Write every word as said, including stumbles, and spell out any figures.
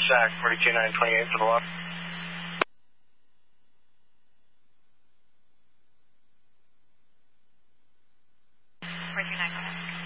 Zach, forty-two nine twenty-eight for the left. forty-two nine, go ahead.